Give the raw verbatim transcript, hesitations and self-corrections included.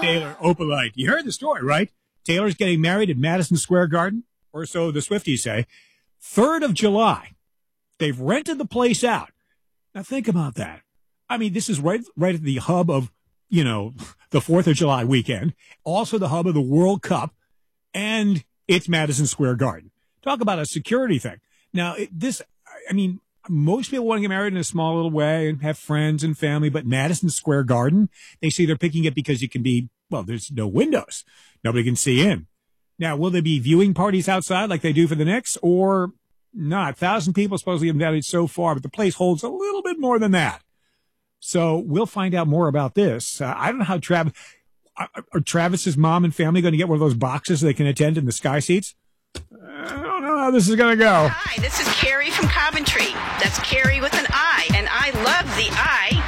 Taylor Opalite. You heard the story, right? Taylor's getting married at Madison Square Garden, or so the Swifties say. third of July. They've rented the place out. Now think about that. I mean, this is right, right at the hub of, you know, the fourth of July weekend, also the hub of the World Cup, and it's Madison Square Garden. Talk about a security thing. Now, it, this, I mean, most people want to get married in a small little way and have friends and family, but Madison Square Garden, they say they're picking it because it can be, well, there's no windows. Nobody can see in. Now, will there be viewing parties outside like they do for the Knicks, or not? A thousand people supposedly have invited so far, but the place holds a little bit more than that. So we'll find out more about this. Uh, I don't know how Travis, are, are Travis's mom and family going to get one of those boxes so they can attend in the sky seats? I don't know how this is going to go. Hi, this is Carrie from Coventry. That's Carrie with an I, and I love the I